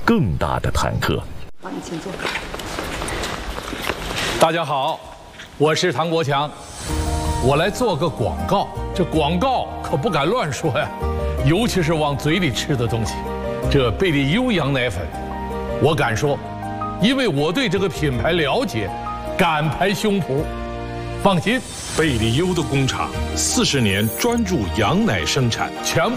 更大的坦克。 好，你请坐。 大家好，我是唐国强，我来做个广告。这广告可不敢乱说呀，尤其是往嘴里吃的东西。这贝利优羊奶粉，我敢说，因为我对这个品牌了解，敢拍胸脯。放心， 贝利优的工厂40年专注羊奶生产， 全部